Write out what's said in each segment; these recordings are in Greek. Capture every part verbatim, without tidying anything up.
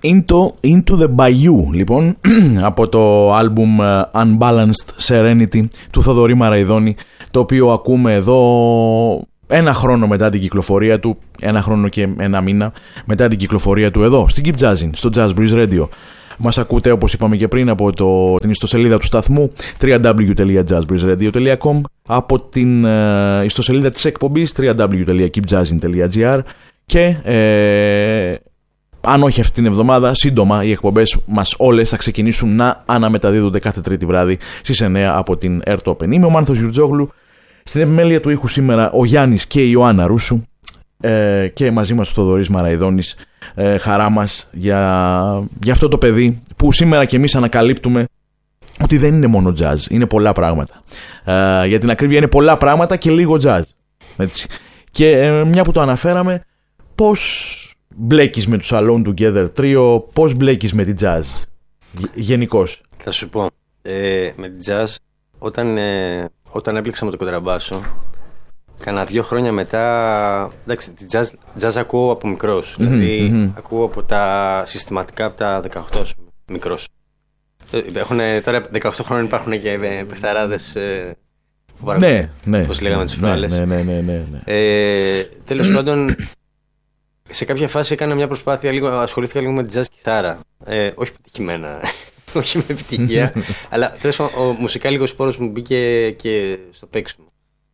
Into, Into the Bayou, λοιπόν, από το άλμπουμ Unbalanced Serenity του Θοδωρή Μαραϊδόνη, το οποίο ακούμε εδώ ένα χρόνο μετά την κυκλοφορία του, ένα χρόνο και ένα μήνα μετά την κυκλοφορία του εδώ, στην Keep Jazzin', στο Jazz Breeze Radio. Μας ακούτε, όπως είπαμε και πριν, από το, την ιστοσελίδα του σταθμού double-u double-u double-u τελεία jazz breeze radio τελεία com, από την ε, ιστοσελίδα της εκπομπής double-u double-u double-u τελεία keep jazzin τελεία gr και ε, αν όχι αυτή την εβδομάδα, σύντομα οι εκπομπές μας όλες θα ξεκινήσουν να αναμεταδίδονται κάθε Τρίτη βράδυ στις εννιά από την Air Open. Είμαι ο Μάνθος Γιουρτζόγλου. Στην επιμέλεια του ήχου σήμερα ο Γιάννης και η Ιωάννα Ρούσου ε, και μαζί μας ο Θοδωρής Μαραϊδόνης. Ε, χαρά μας για, για αυτό το παιδί που σήμερα και εμείς ανακαλύπτουμε ότι δεν είναι μόνο jazz, είναι πολλά πράγματα. Ε, για την ακρίβεια είναι πολλά πράγματα και λίγο jazz. Έτσι. Και ε, μια που το αναφέραμε, πώς μπλέκεις με τους Alone Together τρίο, πώς μπλέκεις με την jazz γενικώς? Θα σου πω, ε, με την jazz όταν, ε, όταν έμπλεξα με το κοντραμπάσο, κάνα δύο χρόνια μετά, εντάξει, τη jazz, jazz ακούω από μικρός, mm-hmm, δηλαδή mm-hmm. ακούω από τα συστηματικά από τα δεκαοκτώ μικρός. Έχουν, τώρα δεκαοκτώ χρόνια υπάρχουν και παιχταράδες, ε, ναι, ναι, όπως λέγαμε τις φράλες. Ναι, ναι, ναι, ναι, ναι. Ε, τέλος πάντων, σε κάποια φάση έκανα μια προσπάθεια, λίγο, ασχολήθηκα λίγο με τη jazz κιθάρα, ε, όχι πετυχημένα, όχι με επιτυχία, αλλά τέλος πάντων ο μουσικάλικος σπόρος μου μπήκε και στο παίξιμο.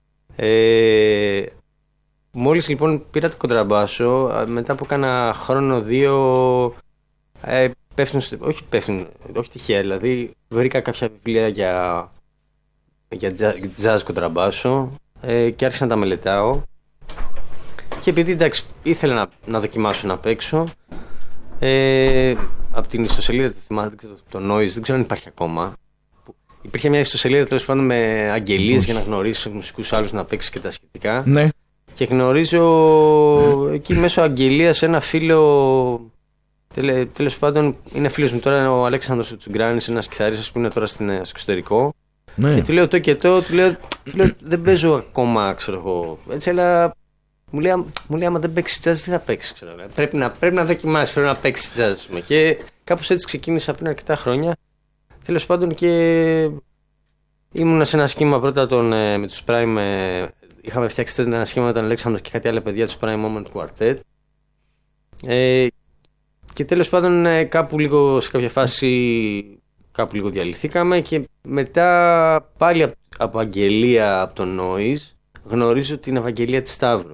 Ε, μόλις λοιπόν πήρα το κοντραμπάσο, μετά από κάνα χρόνο δύο ε, πέφτουν, όχι πέφτουν, όχι τυχαία, δηλαδή βρήκα κάποια βιβλία για, για jazz κοντραμπάσο ε, και άρχισα να τα μελετάω και επειδή εντάξει ήθελα να, να δοκιμάσω να παίξω ε, από την ιστοσελίδα του θυμάται το Noise, δεν ξέρω αν υπάρχει ακόμα. Υπήρχε μια ιστοσελίδα τέλος πάντων με αγγελίες για να γνωρίσεις μουσικούς άλλους να παίξεις και τα σχετικά. Ναι. Και γνωρίζω εκεί μέσω αγγελίας ένα φίλο. Τέλε, τέλος πάντων είναι φίλος μου τώρα, ο Αλέξανδρος Τσουγκράνης, ένας κιθαρίστας που είναι τώρα στην, στο εξωτερικό. Ναι. Και του λέω το και το, του λέω, του λέω δεν παίζω ακόμα, ξέρω εγώ. Έτσι, αλλά μου λέει, μου λέει άμα δεν παίξεις jazz, τι θα παίξεις, ξέρω. Πρέπει να, πρέπει να δοκιμάσεις, πρέπει να παίξεις jazz. Και κάπως έτσι ξεκίνησα πριν αρκετά χρόνια. Τέλος πάντων και ήμουνα σε ένα σχήμα πρώτα τον, με τους Prime, είχαμε φτιάξει ένα σχήμα με τον Αλέξανδρο και κάτι άλλα παιδιά τους Prime Moment Quartet ε, και τέλος πάντων κάπου λίγο σε κάποια φάση κάπου λίγο διαλυθήκαμε και μετά πάλι από, από αγγελία από τον Noise γνωρίζω την Ευαγγελία της Σταύρου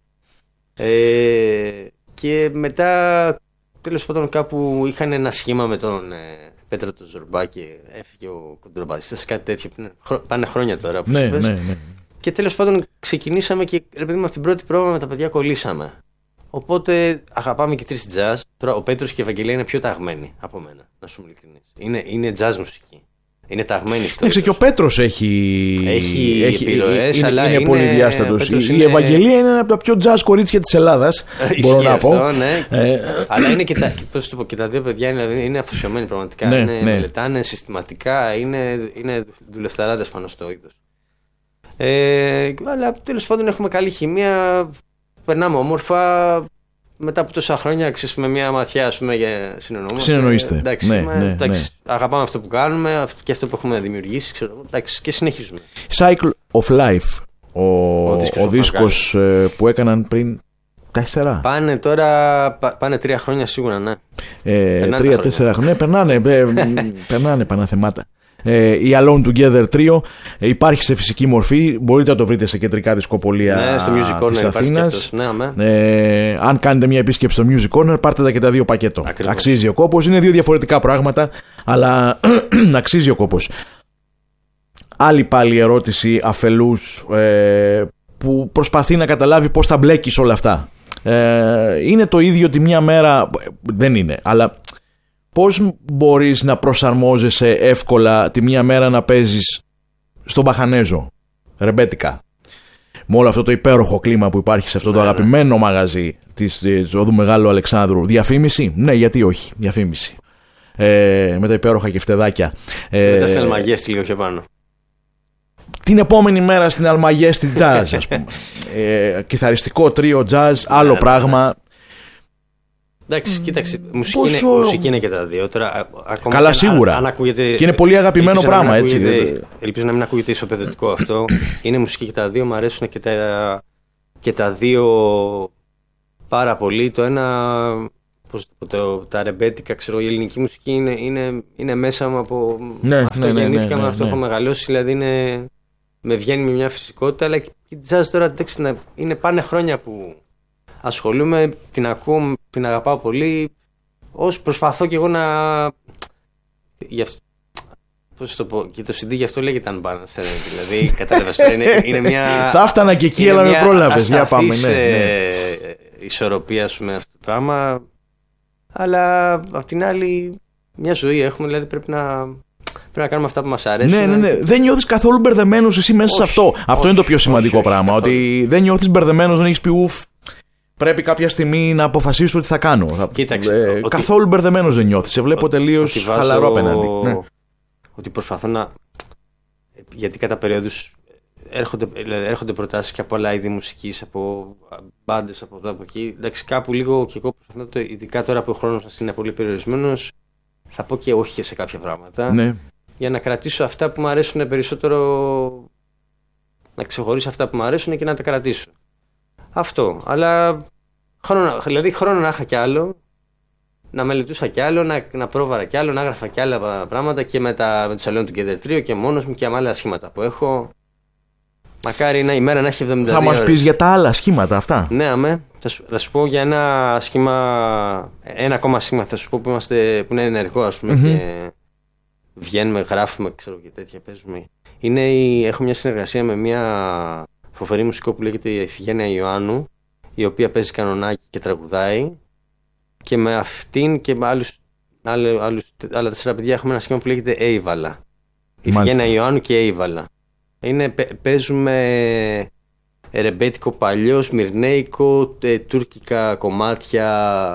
ε, και μετά τέλος πάντων κάπου είχαν ένα σχήμα με τον Πέτρο το Ζορμπά και έφυγε ο κοντραμπασίστας, κάτι τέτοιο. Πάνε χρόνια τώρα. Ναι, ναι, ναι. Και τέλος πάντων ξεκινήσαμε και ρε παιδί μου, από την πρώτη πρόβα με τα παιδιά κολλήσαμε. Οπότε αγαπάμε και τρεις jazz. Τώρα ο Πέτρος και η Ευαγγελία είναι πιο ταγμένοι από μένα, να σου είμαι ειλικρινής. Είναι, είναι jazz μουσική. Είναι ταγμένη στο. Εντάξει, και ο Πέτρος έχει, έχει, έχει επιρροές, είναι, αλλά είναι, είναι πολυδιάστατος. Η είναι... Ευαγγελία είναι από τα πιο jazz κορίτσια της Ελλάδας. Μπορώ να αυτό, πω. Ναι. Ε... αλλά είναι και τα, πώς το πω, και τα δύο παιδιά είναι, είναι αφοσιωμένοι πραγματικά. Ναι, είναι, ναι. Μελετάνε συστηματικά, είναι, είναι δουλευταράδες πάνω στο είδος. Ε, αλλά τέλος πάντων έχουμε καλή χημεία, περνάμε όμορφα. Μετά από τόσα χρόνια, ξέρεις, με μια ματιά, ας πούμε, για συνεννοούμαστε. Συνεννοείστε. Εντάξει, ναι, με, ναι, εντάξει, ναι. Αγαπάμε αυτό που κάνουμε και αυτό που έχουμε δημιουργήσει, ξέρω, εντάξει, και συνεχίζουμε. Cycle of Life, ο, ο δίσκος, ο δίσκος που έκαναν πριν τέσσερα. Πάνε τώρα, πάνε τρία χρόνια σίγουρα, ναι. Ε, τρία-τέσσερα χρόνια, περνάνε, περνάνε παναθεμάτα. Ε, η Alone Together τρίο ε, υπάρχει σε φυσική μορφή. Μπορείτε να το βρείτε σε κεντρικά δισκοπολία ναι, στο Music Corner της Αθήνας. Ναι, ε, αν κάνετε μια επίσκεψη στο Music Corner, πάρτε τα και τα δύο πακέτο. Ακριβώς. Αξίζει ο κόπος. Είναι δύο διαφορετικά πράγματα, αλλά αξίζει ο κόπος. Άλλη πάλι ερώτηση αφελούς ε, που προσπαθεί να καταλάβει πώς θα μπλέκεις όλα αυτά. Ε, είναι το ίδιο τη μια μέρα. Δεν είναι, αλλά. Πώς μπορείς να προσαρμόζεσαι εύκολα τη μία μέρα να παίζεις στον Μπαχανέζο, ρεμπέτικα, με όλο αυτό το υπέροχο κλίμα που υπάρχει σε αυτό το αγαπημένο μαγαζί της, της οδού Μεγάλου Αλεξάνδρου? Διαφήμιση? Ναι, γιατί όχι, διαφήμιση. Ε, με τα υπέροχα κεφτεδάκια. Ε, μετά στην Αλμαγέστη λίγο πιο πάνω. Την επόμενη μέρα στην Αλμαγέστη jazz, ας πούμε. ε, κιθαριστικό τρίο jazz, άλλο ναι, πράγμα. Ναι, ναι. Εντάξει, κοίταξε. Μουσική, Πόσο... είναι, μουσική είναι και τα δύο. Τώρα, ακόμα καλά, σίγουρα. Αν, αν ακούγεται, και είναι πολύ αγαπημένο πράγμα, έτσι. Ακούγεται, ελπίζω να μην ακούγεται ισοπεδωτικό αυτό. Είναι μουσική και τα δύο. Μου αρέσουν και τα, και τα δύο πάρα πολύ. Το ένα. Πώς το, το, τα ρεμπέτικα, ξέρω, η ελληνική μουσική είναι, είναι, είναι μέσα μου από. Ναι, αυτό ναι, γεννήθηκα, ναι, ναι, με αυτό ναι. έχω μεγαλώσει. Δηλαδή είναι, με βγαίνει με μια φυσικότητα. Αλλά η jazz τώρα εντάξει, είναι πάνε χρόνια που ασχολούμαι, την ακούω, την αγαπάω πολύ. Όσο προσπαθώ κι εγώ να. Πώς το πω, και το σι ντι γι' αυτό λέγεται Unbalanced. Δηλαδή, κατάλαβες τώρα, είναι, είναι μια. Θα έφτανα και εκεί, αλλά με πρόλαβες. Για πάμε, ναι. ναι. Ισορροπία με αυτό το πράγμα. Αλλά απ' την άλλη, μια ζωή έχουμε, δηλαδή πρέπει να, πρέπει να κάνουμε αυτά που μας αρέσουν. Ναι, ναι, ναι. Δεν νιώθεις καθόλου μπερδεμένος εσύ μέσα όχι, σε αυτό. Αυτό όχι, είναι το πιο σημαντικό όχι, πράγμα. Όχι, ότι δεν νιώθεις μπερδεμένος, δεν έχεις πει ουφ. Πρέπει κάποια στιγμή να αποφασίσω τι θα κάνω. Κοίταξε. Ε, ότι, καθόλου μπερδεμένος δεν νιώθεις. Σε βλέπω τελείως χαλαρό απέναντι. Ναι. Ότι προσπαθώ να. Γιατί κατά περίοδους έρχονται, έρχονται προτάσεις και από άλλα είδη μουσικής, από μπάντες, από εδώ από εκεί. Εντάξει, κάπου λίγο και εγώ προσπαθώ, το, ειδικά τώρα που ο χρόνος μας είναι πολύ περιορισμένος, θα πω και όχι και σε κάποια πράγματα. Ναι. Για να κρατήσω αυτά που μου αρέσουν περισσότερο. Να ξεχωρίσω αυτά που μου αρέσουν και να τα κρατήσω. Αυτό. Αλλά χρόνο, δηλαδή χρόνο να είχα κι άλλο, να μελετούσα κι άλλο, να, να πρόβαρα κι άλλο, να έγραφα κι άλλα πράγματα και με, τα, με το Alone Together Trio και μόνος μου και με άλλα σχήματα που έχω. Μακάρι ένα ημέρα να έχει εβδομήντα δύο Θα μας πεις για τα άλλα σχήματα αυτά. Ναι, αμέ. Θα σου, θα σου πω για ένα σχήμα, ένα ακόμα σχήμα θα σου πω που, είμαστε, που είναι ενεργό, ας πούμε, mm-hmm. και βγαίνουμε, γράφουμε, ξέρω και τέτοια παίζουμε. Είναι η, έχω μια συνεργασία με μια φοβερή μουσικό που λέγεται η Ιφηγένεια Ιωάννου, η οποία παίζει κανονάκι και τραγουδάει. Και με αυτήν και με άλλους, άλλους, άλλους, άλλα τέσσερα παιδιά έχουμε ένα σχήμα που λέγεται Έιβαλα. Η Ιφηγένεια Ιωάννου και Έιβαλα. Είναι, παίζουμε ρεμπέτικο παλιό, σμυρνέικο, ε, τουρκικά κομμάτια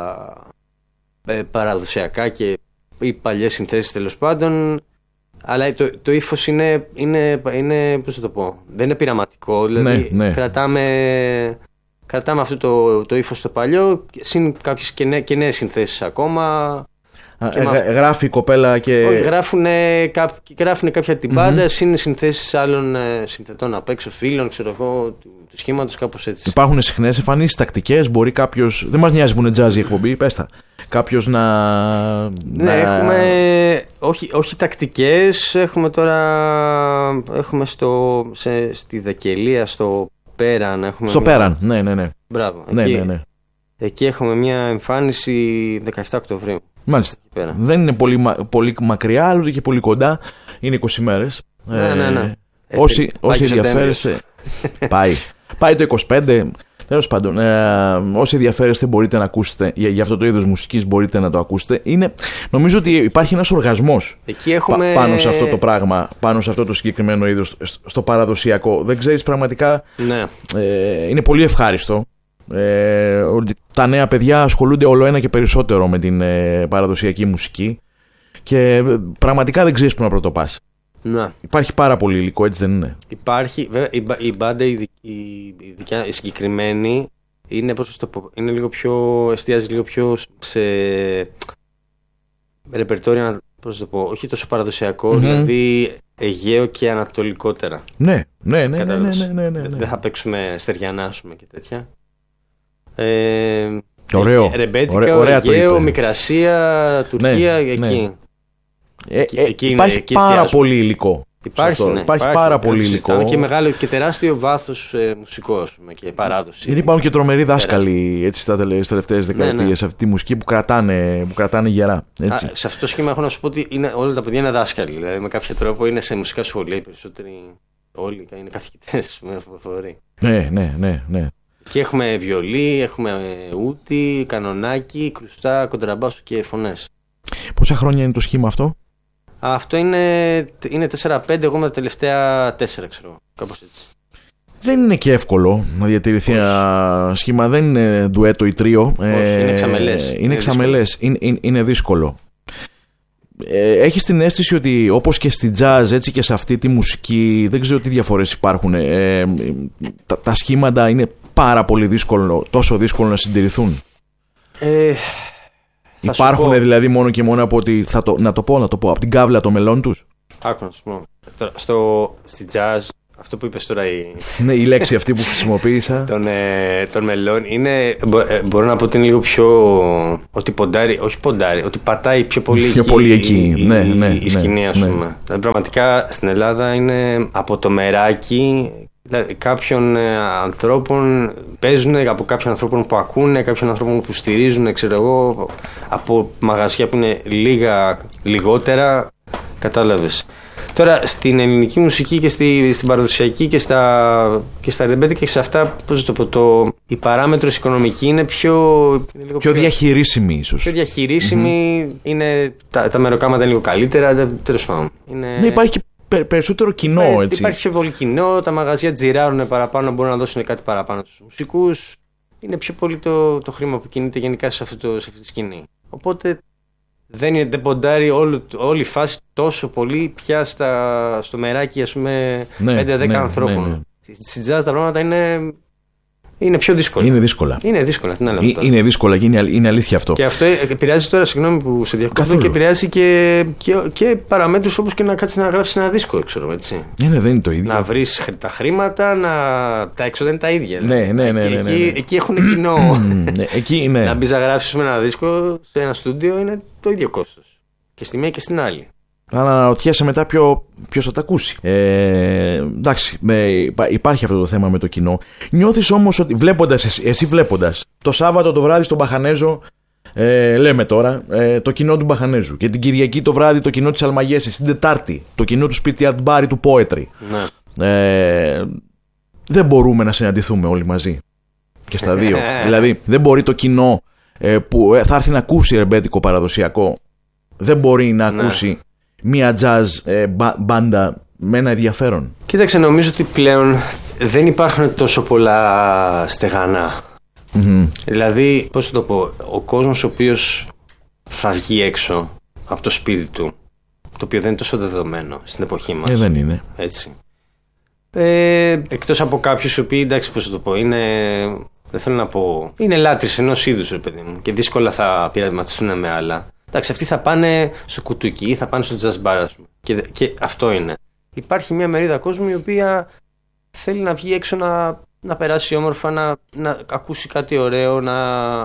ε, παραδοσιακά και οι παλιές συνθέσεις τέλος πάντων. Αλλά το, το ύφος είναι, είναι, είναι, πώς θα το πω, δεν είναι πειραματικό. Δηλαδή ναι, ναι. Κρατάμε, κρατάμε αυτό το, το ύφος το παλιό, συν κάποιες και, νέ, και νέες συνθέσεις ακόμα. Ε, ε, γράφει η κοπέλα και. Γράφουν, γράφουν κάποια την πάντα, mm-hmm. συν συνθέσεις άλλων ε, συνθετών απ' έξω, φίλων, ξέρω εγώ, του, του σχήματος, κάπως έτσι. Υπάρχουν συχνές εμφανίσεις, τακτικές, μπορεί κάποιος. Δεν μας νοιάζει που είναι jazz η εκπομπή, πες τα. Κάποιος να. Ναι, να... έχουμε. Όχι, όχι τακτικές, έχουμε τώρα. Έχουμε στο, σε, στη Δεκελία, στο Πέραν. Έχουμε στο μια... Πέραν, ναι, ναι, ναι. Μπράβο. Ναι, εκεί, ναι, ναι. Εκεί έχουμε μια εμφάνιση δεκαεφτά Οκτωβρίου. Μάλιστα. Δεν είναι πολύ, πολύ μακριά, αλλά και πολύ κοντά. Είναι είκοσι μέρες. Ναι, ε, ναι, ναι. Όσοι, ε, όσοι ενδιαφέρεστε. πάει. Πάει το είκοσι πέντε. Τέλος πάντων, ε, όσοι ενδιαφέρεστε μπορείτε να ακούσετε για, για αυτό το είδος μουσικής, μπορείτε να το ακούσετε. Είναι, νομίζω ότι υπάρχει ένας οργασμός έχουμε... πα, πάνω σε αυτό το πράγμα, πάνω σε αυτό το συγκεκριμένο είδος, στο παραδοσιακό. Δεν ξέρεις πραγματικά. Ναι. Ε, είναι πολύ ευχάριστο. Ε, ότι τα νέα παιδιά ασχολούνται όλο ένα και περισσότερο με την ε, παραδοσιακή μουσική και ε, πραγματικά δεν ξέρεις που να πρωτοπάς. Να. Υπάρχει πάρα πολύ υλικό, έτσι δεν είναι? Υπάρχει, βέβαια, η, η μπάντα η, η, η, η συγκεκριμένη είναι, πώς το πω, είναι λίγο πιο, εστιάζει λίγο πιο σε ρεπερτόριο, πώς το πω, όχι τόσο παραδοσιακό, mm-hmm. δηλαδή Αιγαίο και ανατολικότερα. Ναι, ναι, ναι, ναι, ναι, ναι, ναι, ναι. Δεν θα παίξουμε στεριανάσουμε και τέτοια. Ε, ωραίο, ρεμπέτικα, ωραία, ωραία Αιγαίο, Μικρασία, Τουρκία, ναι, εκεί. Ναι. Ε, εκεί, ε, εκεί υπάρχει είναι, εκεί πάρα εστιάζουμε. Πολύ υλικό. Υπάρχει, ναι, υπάρχει, υπάρχει πάρα πολύ υλικό. Και μεγάλο και τεράστιο βάθος ε, μουσικό και παράδοση. Γιατί υπάρχουν και τρομεροί δάσκαλοι έτσι, στα τελευταίες δεκαετίες ναι, ναι. σε αυτή τη μουσική που κρατάνε, που κρατάνε γερά. Έτσι. Α, σε αυτό το σχήμα έχω να σου πω ότι είναι, όλα τα παιδιά είναι δάσκαλοι. Δηλαδή με κάποιο τρόπο είναι σε μουσικά σχολεία. Οι περισσότεροι όλοι είναι καθηγητές με φοβεροί. Ναι, ναι, ναι, ναι. Και έχουμε βιολί, έχουμε ούτι, κανονάκι, κρουστά, κοντραμπάσου και φωνές. Πόσα χρόνια είναι το σχήμα αυτό? Αυτό είναι, είναι τέσσερα πέντε, εγώ με τα τελευταία τέσσερα ξέρω, κάπως έτσι. Δεν είναι και εύκολο να διατηρηθεί όχι. Ένα σχήμα, δεν είναι ντουέτο ή τρίο. Όχι, ε, είναι εξαμελές. Είναι, είναι εξαμελές, είναι, είναι, είναι δύσκολο. Ε, έχεις την αίσθηση ότι όπως και στη jazz, έτσι και σε αυτή τη μουσική, δεν ξέρω τι διαφορές υπάρχουν. Ε, τα, τα σχήματα είναι πάρα πολύ δύσκολο, τόσο δύσκολο να συντηρηθούν. Ε, Υπάρχουν δηλαδή μόνο και μόνο από ότι. Θα το, να το πω, να το πω. Από την κάβλα των μελών τους. Άκου να σου πω. Τώρα, στο, στη jazz, αυτό που είπες τώρα. Η, ναι, η λέξη αυτή που χρησιμοποίησα. των, ε, των μελών είναι. Μπο, ε, μπορώ να πω ότι είναι λίγο πιο. Ότι ποντάρει. Όχι ποντάρει. Ότι πατάει πιο πολύ, πιο εκεί, πολύ εκεί. Η, ναι, η, ναι, η σκηνή, ας ναι, πούμε. Ναι. Δηλαδή, πραγματικά στην Ελλάδα είναι από το μεράκι. Δηλαδή, κάποιων ε, ανθρώπων παίζουν, από κάποιων ανθρώπων που ακούνε, κάποιων ανθρώπων που στηρίζουν, ξέρω εγώ, από μαγαζιά που είναι λίγα λιγότερα. Κατάλαβες. Τώρα στην ελληνική μουσική και στη, στην παραδοσιακή και στα, και στα ρεμπέτικα και σε αυτά, πώς το πω, το, η παράμετρος οικονομική είναι πιο, είναι λίγο πιο, πιο διαχειρίσιμη ίσως. Πιο διαχειρίσιμη, mm-hmm. είναι, τα, τα μεροκάματα είναι λίγο καλύτερα, τέλος πάντων. Είναι... Ναι, υπάρχει και πε, περισσότερο κοινό, ναι, έτσι. Υπάρχει πιο πολύ κοινό, τα μαγαζιά τζιράρουν παραπάνω, μπορούν να δώσουν κάτι παραπάνω στους μουσικούς. Είναι πιο πολύ το, το χρήμα που κινείται γενικά σε, αυτό το, σε αυτή τη σκηνή. Οπότε δεν, είναι, δεν ποντάρει όλη, όλη η φάση τόσο πολύ πια στα, στο μεράκι, ας πούμε, ναι, πέντε δέκα ναι, ανθρώπων. Ναι, ναι. Στην jazz τα πράγματα είναι, είναι πιο δύσκολα. Είναι δύσκολα. Είναι δύσκολα, τι να λέμε τώρα. Είναι δύσκολα και είναι, είναι αλήθεια αυτό. Και αυτό επηρεάζει τώρα, συγγνώμη που σε διακόπτω, και επηρεάζει και, και, και παραμέτρους όπως και να κάτσεις να γράψεις ένα δίσκο, ξέρω, έτσι. Ναι, δεν είναι το ίδιο. Να βρεις τα χρήματα, να... τα έξοδα είναι τα ίδια. Ναι, ναι, ναι. ναι, ναι, ναι. Εκεί, εκεί έχουν κοινό. ναι, εκεί, ναι. Να μπεις να γράψεις με ένα δίσκο σε ένα στούντιο είναι το ίδιο κόστος. Και στη μία και στην άλλη. Αλλά αναρωτιέσαι μετά ποιος θα τα ακούσει. Ε, εντάξει, με, υπάρχει αυτό το θέμα με το κοινό. Νιώθεις όμως ότι βλέποντας, εσύ, εσύ βλέποντας το Σάββατο το βράδυ στον Μπαχανέζο, ε, λέμε τώρα, ε, το κοινό του Μπαχανέζου, και την Κυριακή το βράδυ το κοινό της Αλμαγέσης, την Τετάρτη το κοινό του Σπίτι Αρτμπάρι του Poetry. Ναι. Ε, δεν μπορούμε να συναντηθούμε όλοι μαζί και στα δύο. Δηλαδή δεν μπορεί το κοινό ε, που θα έρθει να ακούσει ρεμπέτικο παραδοσιακό, δεν μπορεί να ναι. ακούσει μία jazz ε, μπάντα με ένα ενδιαφέρον. Κοίταξε, νομίζω ότι πλέον δεν υπάρχουν τόσο πολλά στεγανά. Mm-hmm. Δηλαδή, πώς το πω, ο κόσμος ο οποίος θα βγει έξω από το σπίτι του, το οποίο δεν είναι τόσο δεδομένο στην εποχή μας. Ε, δεν είναι. Έτσι. Ε, εκτός από κάποιους οι οποίοι, εντάξει, πώς το πω, είναι... Δεν θέλω να πω... Είναι λάτρεις ενός είδους, ρε παιδί μου, και δύσκολα θα πειραματιστούν με άλλα. Εντάξει, αυτοί θα πάνε στο κουτούκι ή θα πάνε στο jazz bar, ας πούμε. Και, και αυτό είναι. Υπάρχει μια μερίδα κόσμου η οποία θέλει να βγει έξω να, να περάσει όμορφα, να, να ακούσει κάτι ωραίο, να...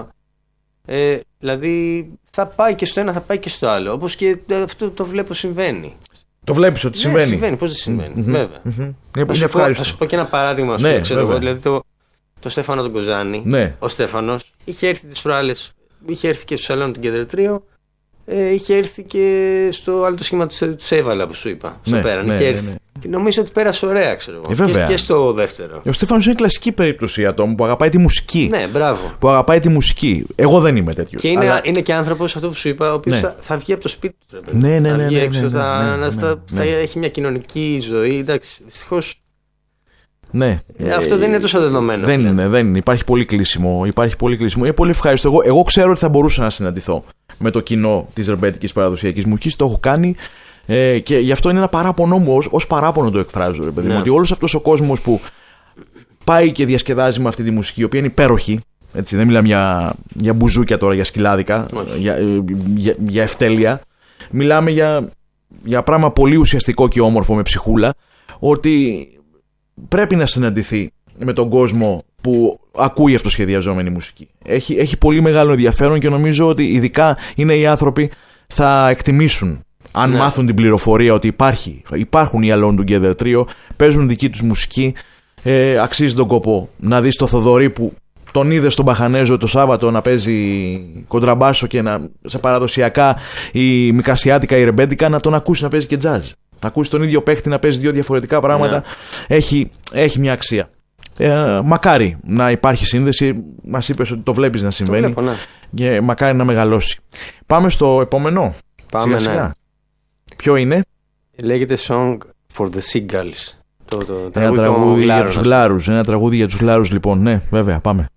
Ε, δηλαδή θα πάει και στο ένα, θα πάει και στο άλλο. Όπως και αυτό το βλέπω συμβαίνει. Το βλέπεις ότι συμβαίνει. Ναι, συμβαίνει. Πώς δεν συμβαίνει. Mm-hmm. Βέβαια. Mm-hmm. Θα, σου πω, θα σου πω και ένα παράδειγμα. Ναι, ξέρω εγώ, δηλαδή το, το Στέφανο τον Κοζάνη. Ναι. Ο Στέφανος είχε έρθει τις προάλλες, είχε έρθει και στο σαλόνι του Κέντρο Τρίο. Ε, είχε έρθει και στο άλλο το σχήμα του Σέβαλα που σου είπα. Στο ναι, πέραν. Ναι, είχε ναι, έρθει. ναι. Και νομίζω ότι πέρασε ωραία, ξέρω εγώ. Ε, και, και στο δεύτερο. Ο Στέφανος είναι κλασική περίπτωση ατόμου που αγαπάει τη μουσική. Ναι, μπράβο. Που αγαπάει τη μουσική. Εγώ δεν είμαι τέτοιο. Και είναι, αλλά... είναι και άνθρωπος, αυτό που σου είπα, ο οποίος ναι. θα, θα βγει από το σπίτι του. Ναι, ναι, ναι. Θα βγει ναι, έξω, ναι, ναι, θα, ναι, ναι, ναι, θα, ναι. θα έχει μια κοινωνική ζωή. Εντάξει, δυστυχώς. Ναι. Ε, αυτό δεν είναι τόσο δεδομένο. Δεν είναι, δεν είναι. Υπάρχει πολύ κλείσιμο. Υπάρχει πολύ κλείσιμο. Είναι πολύ ευχάριστο. Εγώ, εγώ ξέρω ότι θα μπορούσα να συναντηθώ με το κοινό της ρεμπέτικης παραδοσιακής μουσικής. Το έχω κάνει ε, και γι' αυτό είναι ένα παράπονο μου. Ως, ως παράπονο το εκφράζω. Ρε, παιδί, ναι. Ότι όλος αυτός ο κόσμος που πάει και διασκεδάζει με αυτή τη μουσική, η οποία είναι υπέροχη. Έτσι, δεν μιλάμε για, για μπουζούκια τώρα, για σκυλάδικα, για, για, για ευτέλεια. Μιλάμε για, για πράγμα πολύ ουσιαστικό και όμορφο με ψυχούλα. Ότι πρέπει να συναντηθεί με τον κόσμο που ακούει αυτοσχεδιαζόμενη μουσική. Έχει, έχει πολύ μεγάλο ενδιαφέρον και νομίζω ότι ειδικά είναι οι άνθρωποι θα εκτιμήσουν αν ναι. μάθουν την πληροφορία ότι υπάρχει, υπάρχουν οι Alone Together Trio, παίζουν δική τους μουσική, ε, αξίζει τον κόπο να δεις το Θοδωρή που τον είδε στον Μπαχανέζο το Σάββατο να παίζει κοντραμπάσο και να, σε παραδοσιακά ή μικρασιάτικα ή ρεμπέντικα, να τον ακούσει να παίζει και jazz. Να ακούσει τον ίδιο παίχτη να παίζει δύο διαφορετικά πράγματα, yeah. έχει, έχει μια αξία. Ε, μακάρι να υπάρχει σύνδεση. Μας είπες ότι το βλέπεις να συμβαίνει. Το βλέπω, ναι. Και μακάρι να μεγαλώσει. Πάμε στο επόμενο. Πάμε, σιγά, σιγά. Ναι. Ποιο είναι? Λέγεται Song for the Seagulls. Το, το, ένα τραγούδι για τους γλάρους. Ένα τραγούδι για τους γλάρους, λοιπόν. Ναι, βέβαια, πάμε.